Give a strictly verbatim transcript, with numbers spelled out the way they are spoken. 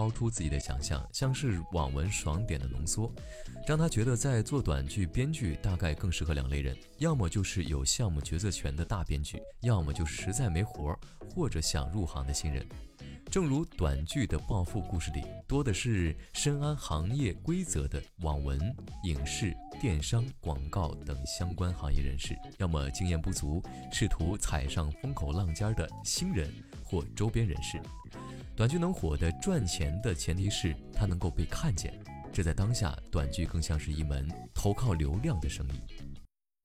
超出自己的想象，像是网文爽点的浓缩，让他觉得在做短剧编剧大概更适合两类人，要么就是有项目决策权的大编剧，要么就是实在没活或者想入行的新人。正如短剧的暴富故事里，多的是深谙行业规则的网文、影视、电商、广告等相关行业人士，要么经验不足，试图踩上风口浪尖的新人或周边人士。短剧能火的赚钱的前提是它能够被看见，这在当下短剧更像是一门投靠流量的生意。